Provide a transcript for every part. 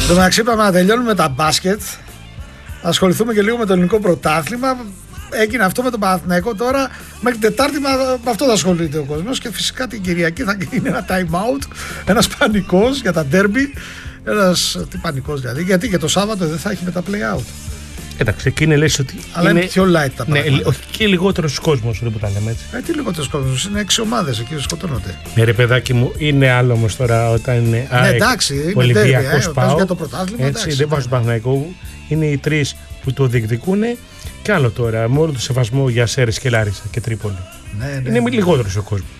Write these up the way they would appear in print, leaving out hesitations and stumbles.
Στο μεταξύ, είπαμε να τελειώνουμε τα μπάσκετ. Ασχοληθούμε και λίγο με το ελληνικό πρωτάθλημα. Έγινε αυτό με τον Παναθηναϊκό τώρα. Μέχρι Τετάρτη με αυτό θα ασχολείται ο κόσμος. Και φυσικά την Κυριακή θα γίνει ένα time out. Ένας πανικός για τα derby. Τι πανικός δηλαδή. Γιατί και το Σάββατο δεν θα έχει με τα play out. Κοίταξε, εκείνη λες ότι. Αλλά είναι πιο light τα πράγματα. Ναι, όχι και λιγότερος κόσμος που τα λέμε έτσι. Τι λιγότερος κόσμος, είναι 6 ομάδες εκεί που σκοτώνονται. Ναι, ρε παιδάκι μου, είναι άλλο όμως τώρα όταν είναι. Ναι, εντάξει, Ολυμπιακός ΠΑΟΚ. Για το πρωτάθλημα. Έτσι, δεν βάζω τον Παναθηναϊκό. Είναι οι τρεις που το διεκδικούν. Και άλλο τώρα, με όλο το σεβασμό για Σέρες και Λάρισα και Τρίπολη. Ναι, είναι λιγότερος ο κόσμος.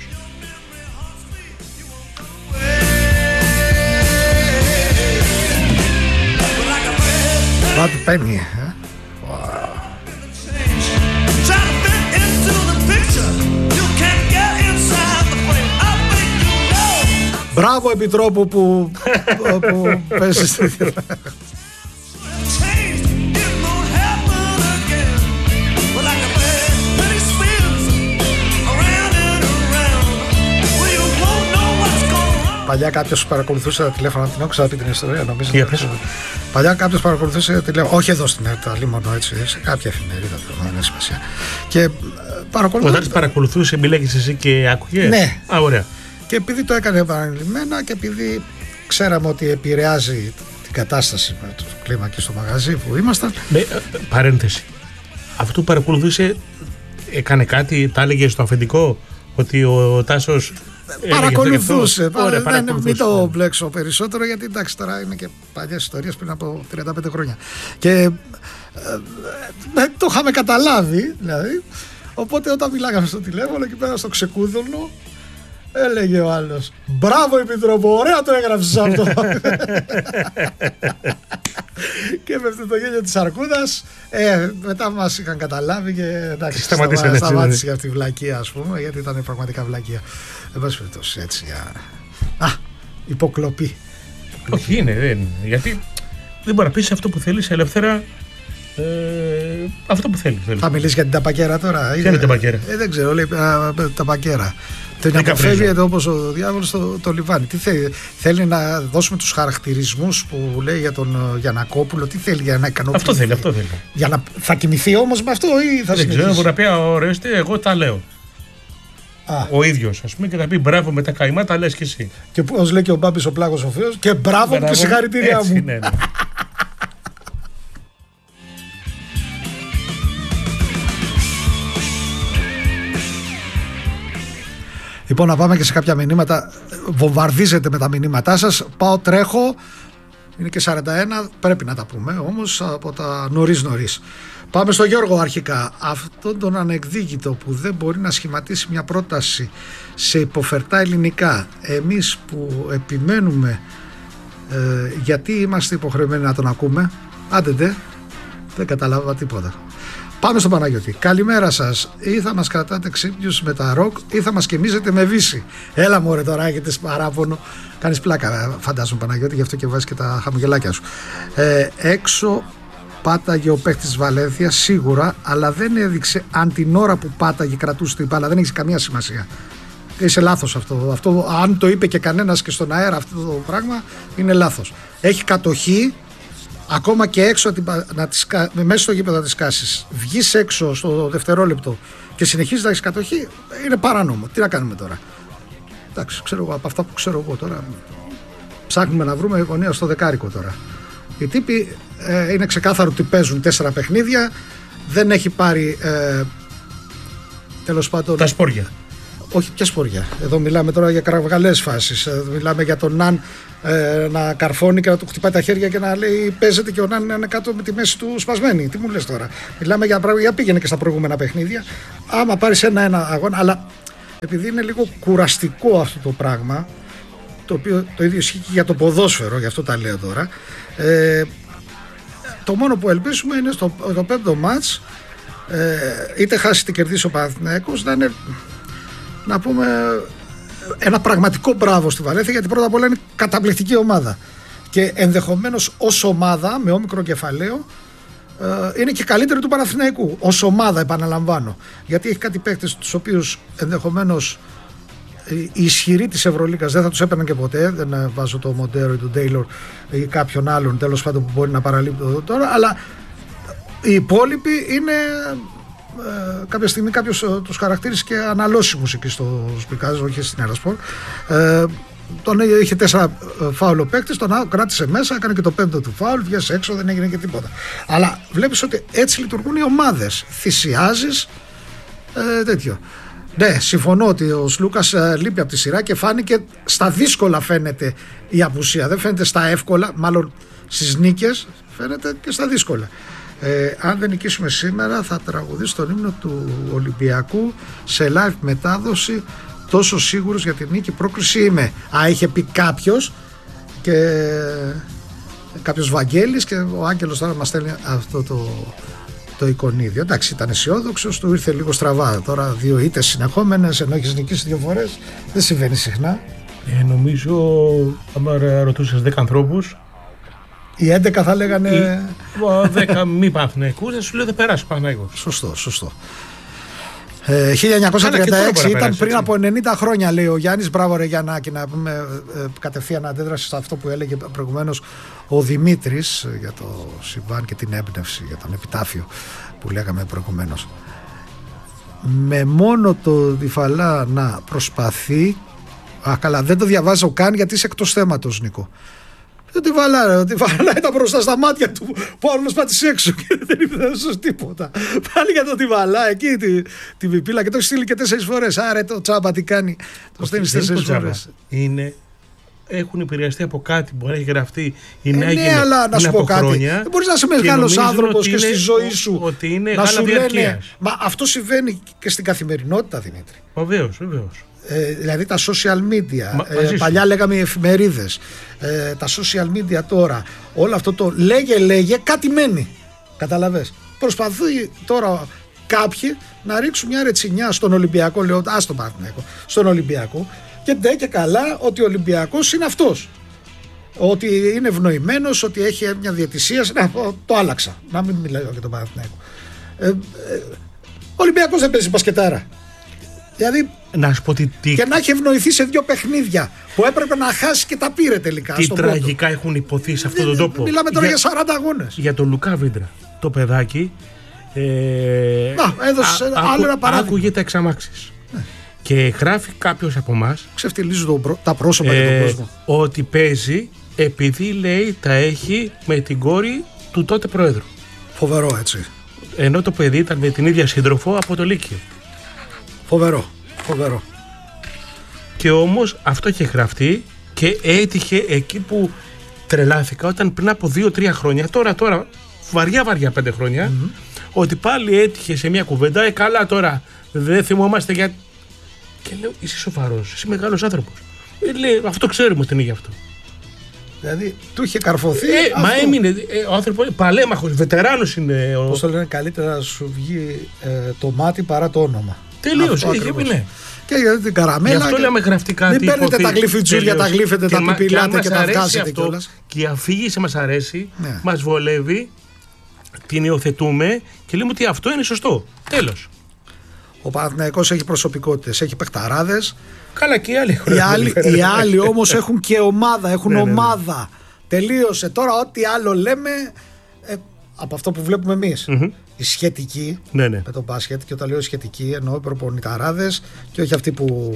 Πάτε παίρνει. Μπράβο Επιτρόπου που πέσει στη θύρα. Παλιά κάποιος παρακολουθούσε τα τηλέφωνα, την έχω ξαναπεί την ιστορία νομίζω. Παλιά κάποιος παρακολουθούσε τηλέφωνα, όχι εδώ στην Ιταλία μόνο έτσι, σε κάποια εφημερίδα, δεν έχει σημασία. Και όταν παρακολουθούσε, μιλάγεις εσύ και άκουγες. Ναι. Α, ωραία. Και επειδή το έκανε επανειλημμένα και επειδή ξέραμε ότι επηρεάζει την κατάσταση με το κλίμα και στο μαγαζί που ήμασταν. Παρένθεση. Αυτό που παρακολουθούσε έκανε κάτι, τα έλεγε στο αφεντικό ότι ο Τάσος. Παρακολουθούσε. Μην το μπλέξω περισσότερο γιατί εντάξει τώρα είναι και παλιές ιστορίες πριν από 35 χρόνια. Και το είχαμε καταλάβει δηλαδή. Οπότε όταν μιλάγαμε στο τηλέφωνο εκεί πέρα στο ξεκούδωνο, έλεγε ο άλλος, μπράβο Επιτρόπο, ωραία το έγραψες αυτό. Και με αυτό το γέλιο της αρκούδας μετά μας είχαν καταλάβει και εντάξει, σταμάτησε για αυτή τη βλακεία ας πούμε, γιατί ήταν πραγματικά βλακεία. Δεν πας περιπτώσει έτσι για υποκλοπή. Όχι είναι, γιατί δεν μπορεί να πεις αυτό που θέλεις ελεύθερα. Αυτό που θέλεις. Θα μιλήσεις για την ταπακέρα τώρα? Ποια είναι την ταπακέρα? Δεν ξέρω, λέει ταπακέρα. Την αποφεύγεται όπως ο διάβολος το λιβάνι. Τι θέλει να δώσουμε τους χαρακτηρισμούς που λέει για τον Γιαννακόπουλο? Τι θέλει για να ικανοποιηθεί? Αυτό θέλει. Θα κοιμηθεί όμως με αυτό ή θα συνεχίσει? Δεν ξέρω, μπορεί να πει ορίστε, εγώ τα λέω. Ο ίδιος ας πούμε και θα πει μπράβο με τα καημά, τα λες και εσύ. Και πώς λέει και ο Μπάμπης ο Πλάγος ο Φέος, και μπράβο και συγχαρητήριά μου. Ναι. Λοιπόν, να πάμε και σε κάποια μηνύματα. Βομβαρδίζετε με τα μηνύματά σας. Πάω, τρέχω. Είναι και 41. Πρέπει να τα πούμε όμως από τα νωρίς. Πάμε στο Γιώργο αρχικά. Αυτόν τον ανεκδίκητο που δεν μπορεί να σχηματίσει μια πρόταση σε υποφερτά ελληνικά. Εμείς που επιμένουμε, γιατί είμαστε υποχρεωμένοι να τον ακούμε? Άντε, δεν καταλάβα τίποτα. Πάμε στον Παναγιώτη. Καλημέρα σας. Ή θα μας κρατάτε ξύπνιους με τα ροκ ή θα μας κεμίζετε με βύση. Έλα μωρέ τώρα, έχετε παράπονο. Κάνεις πλάκα φαντάζομαι Παναγιώτη, γι' αυτό και βάζεις και τα χαμογελάκια σου. Έξω πάταγε ο παίκτης της Βαλένθιας σίγουρα, αλλά δεν έδειξε αν την ώρα που πάταγε κρατούσε την μπάλα. Δεν έχει καμία σημασία. Είσαι λάθος αυτό. Αν το είπε και κανένας και στον αέρα αυτό το πράγμα, είναι λάθος. Έχει κατοχή. Ακόμα και έξω μέσα στο γήπεδο να τις κάσεις, βγεις έξω στο δευτερόλεπτο και συνεχίζεις να έχεις κατοχή, είναι παράνομο. Τι να κάνουμε τώρα? Εντάξει, ξέρω εγώ, από αυτά που ξέρω εγώ τώρα, ψάχνουμε να βρούμε γωνία στο δεκάρικο τώρα. Οι τύποι είναι ξεκάθαρο ότι παίζουν 4 παιχνίδια, δεν έχει πάρει τέλος πάντων. Τα σπόρια. Όχι, ποια σπόρια. Εδώ μιλάμε τώρα για κραυγαλές φάσεις. Μιλάμε για τον Ναν να καρφώνει και να του χτυπάει τα χέρια και να λέει παίζεται και ο Ναν είναι κάτω με τη μέση του σπασμένη. Τι μου λες τώρα? Μιλάμε για πράγματα. Για πήγαινε και στα προηγούμενα παιχνίδια. Άμα πάρεις ένα αγώνα, αλλά επειδή είναι λίγο κουραστικό αυτό το πράγμα, το οποίο το ίδιο ισχύει και για το ποδόσφαιρο, γι' αυτό τα λέω τώρα. Το μόνο που ελπίζουμε είναι στο 5ο μάτς, είτε χάσει είτε κερδίσει ο Παναθηναϊκός, να είναι, να πούμε, ένα πραγματικό μπράβο στη Βαλένθια, γιατί πρώτα απ' όλα είναι καταπληκτική ομάδα και ενδεχομένως ως ομάδα με όμικρο κεφαλαίο είναι και καλύτερη του Παναθηναϊκού ως ομάδα, επαναλαμβάνω, γιατί έχει κάτι παίκτες τους οποίους ενδεχομένως οι ισχυροί της Ευρωλίγκας δεν θα τους έπαιρναν και ποτέ. Δεν βάζω το Μοντέρο ή τον Τέιλορ ή κάποιον άλλον τέλος πάντων που μπορεί να παραλείπτω τώρα, αλλά οι υπόλοιποι είναι κάποια στιγμή κάποιος τους χαρακτήρισε και αναλώσιμους εκεί στο Σπικάζ, όχι στην Ερασπορ. Τον είχε 4 φάουλ ο παίκτης, τον κράτησε μέσα, έκανε και το 5ο του φάουλ, βγες έξω, δεν έγινε και τίποτα. Αλλά βλέπεις ότι έτσι λειτουργούν οι ομάδες. Θυσιάζεις τέτοιο. Ναι, συμφωνώ ότι ο Σλούκας λείπει από τη σειρά και φάνηκε στα δύσκολα, φαίνεται η απουσία. Δεν φαίνεται στα εύκολα, μάλλον στις νίκες, φαίνεται και στα δύσκολα. Αν δεν νικήσουμε σήμερα θα τραγουδήσει τον ύμνο του Ολυμπιακού σε live μετάδοση. Τόσο σίγουρος για την νίκη πρόκριση είμαι. Είχε πει κάποιος Βαγγέλης, και ο Άγγελος τώρα μας στέλνει αυτό το εικονίδιο. Εντάξει, ήταν αισιόδοξος, του ήρθε λίγο στραβά. Τώρα 2 ήττες συνεχόμενες, ενώ έχεις νικήσει 2 φορές, δεν συμβαίνει συχνά. Νομίζω, άμα ρωτούσες 10 ανθρώπους, οι 11 θα λέγανε 10 μη Παναθηναϊκούς, δεν σου λέω δεν περάσει ο Παναθηναϊκός. Σωστό. 1936 ήταν πριν από 90 χρόνια, λέει ο Γιάννης. Μπράβο ρε Γιαννάκη, να πούμε κατευθείαν αντέδραση σε αυτό που έλεγε προηγουμένως ο Δημήτρης για το συμβάν και την έμπνευση, για τον επιτάφιο που λέγαμε προηγουμένως. Με μόνο το Διφαλά να προσπαθεί, καλά, δεν το διαβάζω καν γιατί είσαι εκτός θέματος, Νίκο. Τη Βαλά ήταν μπροστά στα μάτια του, που άλλος πάτησε έξω και δεν είπε τίποτα. Πάλι για το Βαλά εκεί τη βιπίλα, και το έχει στείλει και 4 φορές. Άρα το τσάμπα τι κάνει, το στέλνει 4 φορές. Έχουν επηρεαστεί από κάτι που έχει γραφτεί ή να έγινε. Ναι, αλλά να σου πω κάτι. Χρόνια, δεν μπορείς να είσαι μεγάλος άνθρωπος και στη ζωή σου ότι είναι να σου λένε. Μα αυτό συμβαίνει και στην καθημερινότητα, Δημήτρη. Βεβαίως. Δηλαδή τα social media, παλιά λέγαμε οι εφημερίδες, τα social media τώρα, όλο αυτό το λέγε κάτι μένει, καταλαβες. Προσπαθεί τώρα κάποιοι να ρίξουν μια ρετσινιά στον Ολυμπιακό, λέω άστο Παναθηναϊκό, στον Ολυμπιακό, και ντε και καλά ότι ο Ολυμπιακός είναι αυτός, ότι είναι ευνοημένος, ότι έχει μια διαιτησία. Το άλλαξα, να μην μιλάω για τον Παναθηναϊκό. Ο Ολυμπιακός δεν παίζει μπασκετάρα. Δηλαδή, να σου πω και να έχει ευνοηθεί σε 2 παιχνίδια που έπρεπε να χάσει και τα πήρε τελικά. Τι τραγικά έχουν υποθεί σε αυτόν τον τόπο. Μιλάμε τώρα για 40 αγώνες. Για τον Λουκά Βίντρα, το παιδάκι. Έδωσε άλλο ένα παράδειγμα. Άκουγε τα εξαμάξεις. Και γράφει κάποιος από εμάς, ξεφτιλίζουν τα πρόσωπα για τον κόσμο, ότι παίζει επειδή λέει τα έχει με την κόρη του τότε πρόεδρου. Φοβερό, έτσι. Ενώ το παιδί ήταν με την ίδια σύντροφο από το Λύκειο. Φοβερό. Και όμως αυτό είχε γραφτεί και έτυχε εκεί που τρελάθηκα, όταν πριν από 2-3 χρόνια, τώρα βαριά 5 χρόνια, ότι πάλι έτυχε σε μια κουβέντα, καλά τώρα δεν θυμόμαστε για... Και λέω, είσαι σοβαρός, είσαι μεγάλος άνθρωπος. Λέει, αυτό ξέρουμε ότι είναι γι' αυτό. Δηλαδή του είχε καρφωθεί. Μα έμεινε ο άνθρωπος, παλέμαχος, βετεράνος είναι. Πώς το λένε, καλύτερα να σου βγει το μάτι παρά το όνομα. Τελείωσε, είχε πει ναι. Και για την καραμέλα. Γι' αυτό λέμε γραφτεί κάτι. Μην παίρνετε τα γλυφιτζούρια, τα γλύφετε, τα πιπιλάτε και τα βγάζετε κιόλας. Και η αφήγηση μας αρέσει, μας βολεύει, την υιοθετούμε και λέμε ότι αυτό είναι σωστό. Τέλος. Ο Παναθηναϊκός έχει προσωπικότητες, έχει παιχταράδες. Καλά, και οι άλλοι. Οι άλλοι όμως έχουν και ομάδα, έχουν ομάδα. Τελείωσε. Τώρα ό,τι άλλο λέμε από αυτό που βλέπουμε εμείς. Οι σχετικοί με τον μπάσκετ, και όταν λέω σχετικοί εννοώ προπονηταράδες και όχι αυτοί που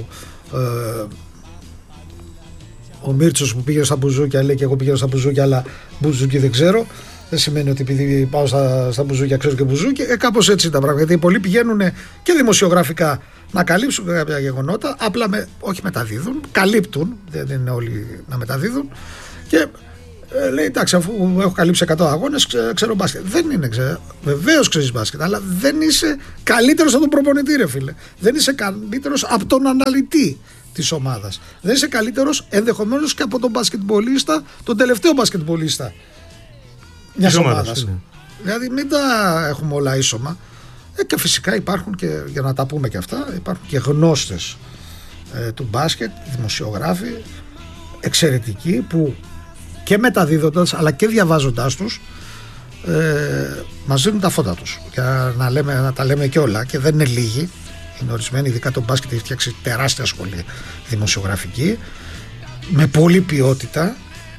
ο Μίρτσος που πήγε στα μπουζούκια λέει και εγώ πήγαινα στα μπουζούκια, αλλά μπουζούκι δεν ξέρω. Δεν σημαίνει ότι επειδή πάω στα μπουζούκια ξέρω και μπουζούκι. Κάπως έτσι τα πράγματα. Γιατί πολλοί πηγαίνουν και δημοσιογραφικά να καλύψουν κάποια γεγονότα, απλά όχι μεταδίδουν, καλύπτουν. Δεν είναι όλοι να μεταδίδουν. Και λέει εντάξει, αφού έχω καλύψει 100 αγώνες, ξέρω μπάσκετ. Δεν είναι, βεβαίως ξέρεις μπάσκετ, αλλά δεν είσαι καλύτερος από τον προπονητή, ρε φίλε. Δεν είσαι καλύτερος από τον αναλυτή της ομάδας. Δεν είσαι καλύτερος ενδεχομένως και από τον μπασκετμπολίστα, τον τελευταίο μπασκετμπολίστα μιας ομάδας. Δηλαδή μην τα έχουμε όλα ίσωμα. Και φυσικά υπάρχουν και, για να τα πούμε και αυτά, υπάρχουν και γνώστες του μπάσκετ, δημοσιογράφοι εξαιρετικοί που και μεταδίδοντας αλλά και διαβάζοντάς τους μας δίνουν τα φώτα τους. Για να τα λέμε και όλα, και δεν είναι λίγοι, Είναι ορισμένοι, ειδικά το μπάσκετ έχει φτιάξει τεράστια σχολή δημοσιογραφική, με πολλή ποιότητα,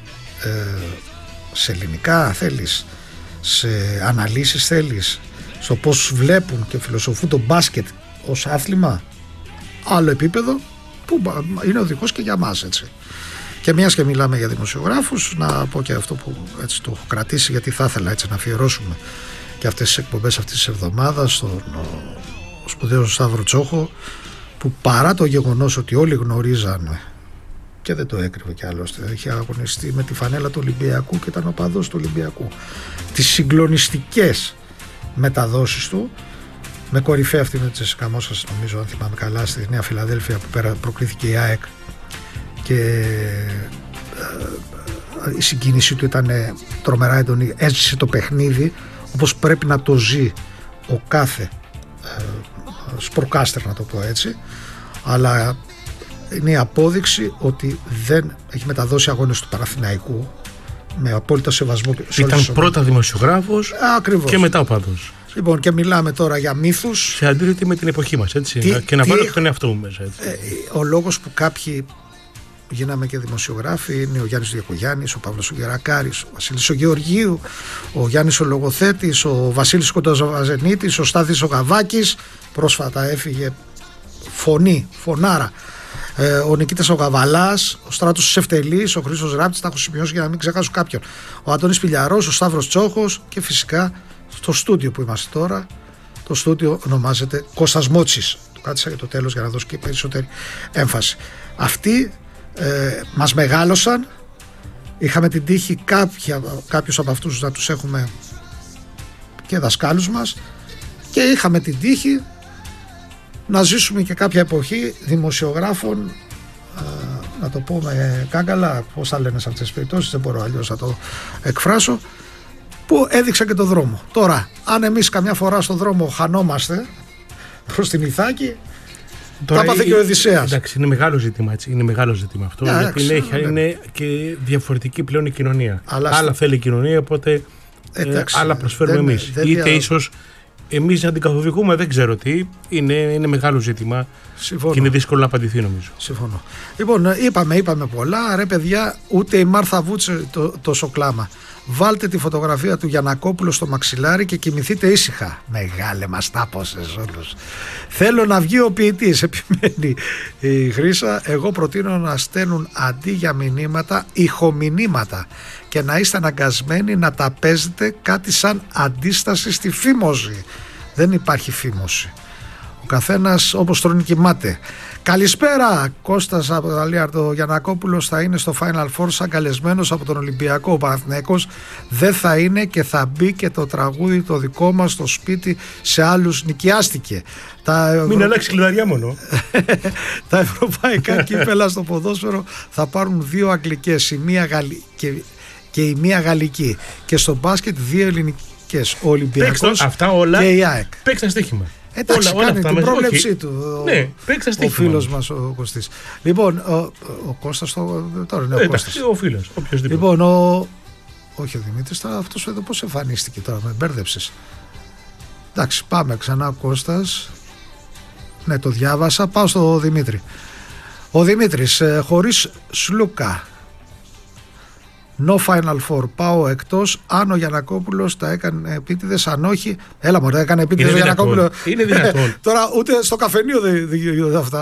σε ελληνικά θέλεις, σε αναλύσεις θέλεις, στο πώς βλέπουν και φιλοσοφούν το μπάσκετ ως άθλημα, άλλο επίπεδο που είναι οδηγός και για μας, έτσι. Και μιας και μιλάμε για δημοσιογράφους, να πω και αυτό που έτσι το έχω κρατήσει, γιατί θα ήθελα έτσι να αφιερώσουμε και αυτές τις εκπομπές αυτής της εβδομάδας στον σπουδαίο Σταύρο Τσόχο, που παρά το γεγονός ότι όλοι γνωρίζανε, και δεν το έκρυβε κι άλλωστε, είχε αγωνιστεί με τη φανέλα του Ολυμπιακού και ήταν οπαδός του Ολυμπιακού, τις συγκλονιστικές μεταδόσεις του, με κορυφαία αυτή με τη Τζεσίκα Μόσχας, νομίζω, αν θυμάμαι καλά, στη Νέα Φιλαδέλφια, που προκρίθηκε η ΑΕΚ, και η συγκίνησή του ήταν τρομερά έντονη. Έζησε το παιχνίδι όπως πρέπει να το ζει ο κάθε σπορκάστερ, να το πω έτσι, αλλά είναι η απόδειξη ότι δεν έχει μεταδώσει αγώνες του Παναθηναϊκού με απόλυτο σεβασμό. Ήταν πρώτα δημοσιογράφος και μετά οπαδός. Λοιπόν, και μιλάμε τώρα για μύθους. Σε αντίθεση με την εποχή μας, έτσι. Και να βάλω τον εαυτό μου μέσα, έτσι. Ο λόγος που κάποιοι γίναμε και δημοσιογράφοι είναι ο Γιάννης Διακογιάννης, ο Παύλος ο Γερακάρης, ο Βασίλης ο Γεωργίου, ο Γιάννης ο Λογοθέτης, ο Βασίλης Κοντοζαβαζενίτης, ο Στάθης ο Γαβάκης, πρόσφατα έφυγε, φωνάρα, ο Νικήτας ο Γαβαλάς, ο Στράτος ο Σεφτελής, ο Χρήστος Ράπτης, τα έχω σημειώσει για να μην ξεχάσω κάποιον, ο Αντώνης Πηλιαρός, ο Σταύρος Τσόχος, και φυσικά στο στούντιο που είμαστε τώρα, το στούντιο ονομάζεται Κώστας Μότσης. Το κάτισα για το τέλος για να δώσω και περισσότερη έμφαση. Αυτοί μας μεγάλωσαν, είχαμε την τύχη κάποιους από αυτούς να τους έχουμε και δασκάλους μας, και είχαμε την τύχη να ζήσουμε και κάποια εποχή δημοσιογράφων, να το πούμε κάγκαλα, πώς θα λένε σε αυτές τις περιπτώσεις, δεν μπορώ αλλιώς να το εκφράσω, που έδειξαν και το δρόμο. Τώρα, αν εμείς καμιά φορά στον δρόμο χανόμαστε προς την Ιθάκη, τα πάθε και ο Οδυσσέας. Εντάξει, είναι μεγάλο ζήτημα, έτσι. Είναι μεγάλο ζήτημα αυτό. Γιατί είναι και διαφορετική πλέον η κοινωνία. Άλλα θέλει η κοινωνία, οπότε άλλα προσφέρουμε εμείς. Είτε ίσως εμείς να την καθοδηγούμε, δεν ξέρω τι. Είναι μεγάλο ζήτημα. Συμφωνώ. Και είναι δύσκολο να απαντηθεί, νομίζω. Συμφωνώ. Λοιπόν, είπαμε πολλά. Ρε παιδιά, ούτε η Μάρθα βούτσε τόσο κλάμα. Βάλτε τη φωτογραφία του Γιαννακόπουλου στο μαξιλάρι και κοιμηθείτε ήσυχα. Μεγάλε μας τάπωσες όλους. Θέλω να βγει ο ποιητής, επιμένει η Χρύσα. Εγώ προτείνω να στέλνουν αντί για μηνύματα ηχομηνύματα και να είστε αναγκασμένοι να τα παίζετε κάτι σαν αντίσταση στη φήμωση. Δεν υπάρχει φήμωση. Ο καθένας όπως τρώνε κοιμάται. Καλησπέρα, Κώστας από το Αλίαρτο. Γιαννακόπουλος θα είναι στο Final Four σαν καλεσμένος από τον Ολυμπιακό. Ο Παναθηναϊκός δεν θα είναι και θα μπει και το τραγούδι το δικό μας στο σπίτι σε άλλους νοικιάστηκε. Μην αλλάξει κλειδαριά μόνο. Τα ευρωπαϊκά κύπελα στο ποδόσφαιρο θα πάρουν 2 αγγλικές, και η μία γαλλική, και στο μπάσκετ 2 ελληνικές, ο Ολυμπιακός και η ΑΕΚ. Παίξτε ένα στοίχημα. Εντάξει, κάνει την πρόβλεψή του ο φίλος μας ο Κωστής. Λοιπόν, ο Κώστας τώρα είναι ο Κώστας. Ο φίλος, οποιοσδήποτε. Λοιπόν, όχι ο Δημήτρης, αυτός εδώ πώς εμφανίστηκε τώρα, με μπέρδεψες. Εντάξει, πάμε ξανά ο Κώστας. Ναι, το διάβασα, πάω στο Δημήτρη. Ο Δημήτρης, χωρίς Σλούκα, no Final Four, πάω εκτός. Αν ο Γιαννακόπουλος τα έκανε επίτηδες, αν όχι. Έλα μωρέ, έκανε επίτηδες ο Γιαννακόπουλος. Είναι δυνατόν. Τώρα ούτε στο καφενείο δεν γίνονται αυτά.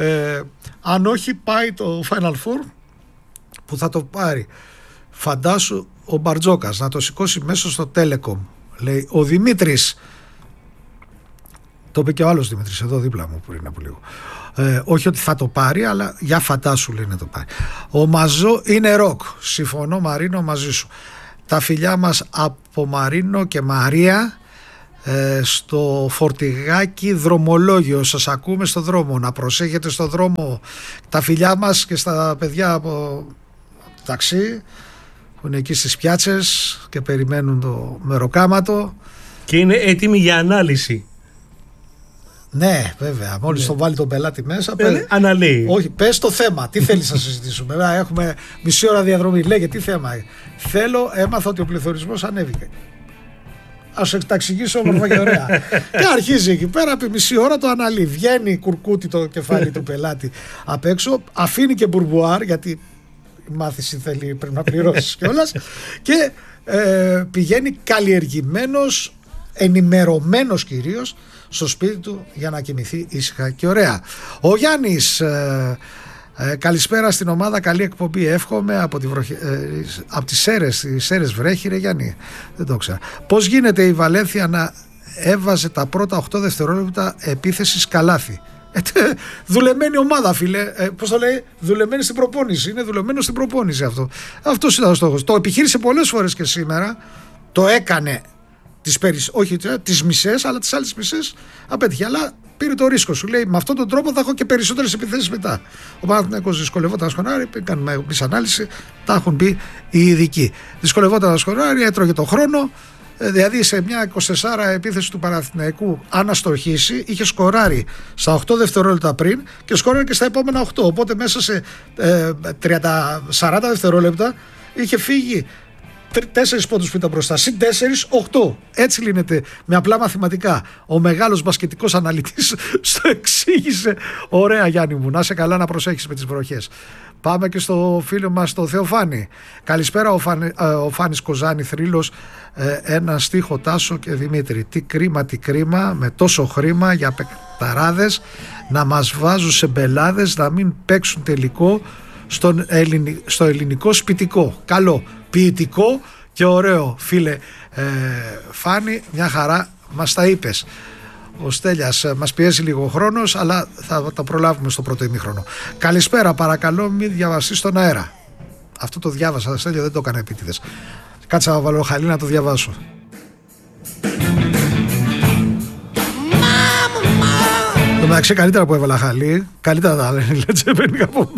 Αν όχι, πάει το Final Four, που θα το πάρει. Φαντάσου ο Μπαρτζόκας να το σηκώσει μέσα στο Telecom. Λέει ο Δημήτρης. Το είπε και ο άλλος Δημήτρης εδώ δίπλα μου πριν από λίγο. Όχι ότι θα το πάρει, αλλά για φαντάσου λέει να το πάρει. Ο Μαζό είναι ροκ. Συμφωνώ Μαρίνο μαζί σου. Τα φιλιά μας από Μαρίνο και Μαρία στο φορτηγάκι δρομολόγιο. Σας ακούμε στο δρόμο. Να προσέχετε στο δρόμο. Τα φιλιά μας και στα παιδιά από ταξί που είναι εκεί στις πιάτσες και περιμένουν το μεροκάματο. Και είναι έτοιμοι για ανάλυση. Ναι, βέβαια. Μόλις το βάλει τον πελάτη μέσα. Αναλύει. Όχι, πες το θέμα. Τι θέλεις να συζητήσουμε. Έχουμε μισή ώρα διαδρομή. Λέγε τι θέμα. Έμαθα ότι ο πληθωρισμός ανέβηκε. Ας τα εξηγήσω όμορφα και ωραία. Και αρχίζει εκεί πέρα, επί μισή ώρα το αναλύει. Βγαίνει κουρκούτι το κεφάλι του πελάτη απ' έξω, αφήνει και μπουρμπουάρ, γιατί η μάθηση θέλει, πρέπει να πληρώσεις κιόλας. Και πηγαίνει καλλιεργημένος, ενημερωμένος κυρίως, στο σπίτι του για να κοιμηθεί ήσυχα και ωραία. Ο Γιάννης, καλησπέρα στην ομάδα, καλή εκπομπή εύχομαι από τις Σέρρες βρέχει ρε Γιάννη, δεν το ξέρα. Πώς γίνεται η Βαλένθια να έβαζε τα πρώτα 8 δευτερόλεπτα επίθεση καλάθι? Δουλεμένη ομάδα, φίλε. Πώς το λέει, δουλεμένη στην προπόνηση. Είναι δουλεμένο στην προπόνηση αυτό. Αυτός ήταν ο στόχος. Το επιχείρησε πολλές φορές και σήμερα. Το έκανε όχι τις μισές, αλλά τις άλλες μισές απέτυχε. Αλλά πήρε το ρίσκο. Σου λέει, με αυτόν τον τρόπο θα έχω και περισσότερες επιθέσεις μετά. Ο Παναθηναϊκός δυσκολευόταν να σκοράρει. Κάνουμε εμείς ανάλυση. Τα έχουν πει οι ειδικοί. Δυσκολευόταν να σκοράρει, έτρωγε το χρόνο. Δηλαδή σε μια 24 επίθεση του Παναθηναϊκού, αν αστοχήσει, είχε σκοράρει στα 8 δευτερόλεπτα πριν και σκοράρει και στα επόμενα 8. Οπότε μέσα σε 40 δευτερόλεπτα είχε φύγει 4 πόντους που ήταν μπροστά, συν 4, 8. Έτσι λύνεται με απλά μαθηματικά. Ο μεγάλος μπασκετικός αναλυτής στο εξήγησε ωραία, Γιάννη μου. Να σε καλά, να προσέχεις με τις βροχές. Πάμε και στο φίλο μας το Θεοφάνη. Καλησπέρα ο Φάνης Κοζάνη Θρύλος. Ένα στίχο Τάσο και Δημήτρη. Τι κρίμα με τόσο χρήμα για παικταράδες να μας βάζουν σε μπελάδες, να μην παίξουν τελικό στο ελληνικό σπιτικό. Καλό, ποιητικό και ωραίο, φίλε Φάνη, μια χαρά μας τα είπες. Ο Στέλιας, μας πιέζει λίγο χρόνος, αλλά θα τα προλάβουμε στο πρώτο ημίχρονο. Καλησπέρα, παρακαλώ μην διαβαστείς στον αέρα. Αυτό το διάβασα, Στέλια, δεν το έκανα επίτηδες. Κάτσα να βάλω χαλί να το διαβάσω. Το μεταξύ καλύτερα που έβαλα χαλί, καλύτερα τα λένε,